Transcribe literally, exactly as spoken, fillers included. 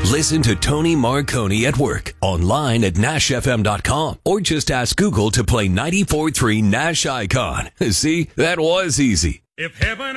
Listen to Tony Marconi at work, online at nash f m dot com, or just ask Google to play ninety-four point three Nash Icon. See, that was easy. If heaven